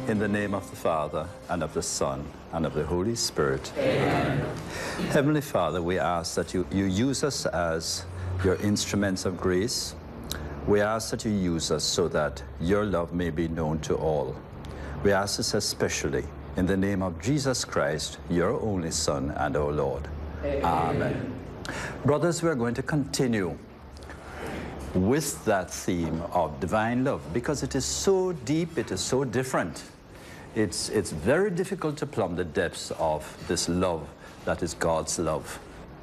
In the name of the Father, and of the Son, and of the Holy Spirit. Amen. Heavenly Father, we ask that you use us as your instruments of grace. We ask that you use us so that your love may be known to all. We ask this especially in the name of Jesus Christ, your only Son and our Lord. Amen. Brothers, we're going to continue with that theme of divine love because it is so deep, it is so different. It's very difficult to plumb the depths of this love that is God's love.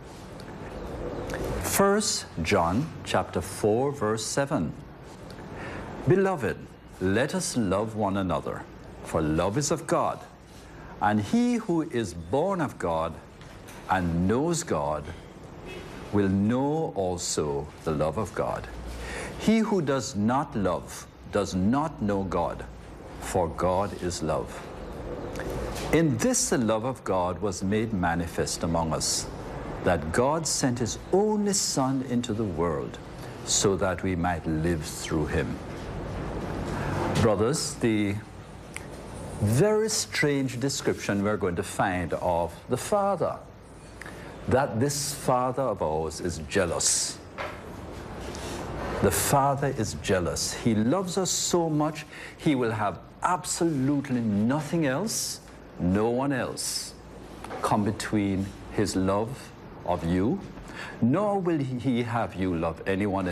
1 John chapter 4, verse 7. Beloved, let us love one another, for love is of God, and he who is born of God and knows God will know also the love of God. He who does not love does not know God, for God is love. In this the love of God was made manifest among us, that God sent his only Son into the world so that we might live through him. Brothers, the very strange description we're going to find of the Father, that this Father of ours is jealous. The Father is jealous. He loves us so much, he will have absolutely nothing else, no one else, come between his love of you, nor will he have you love anyone else.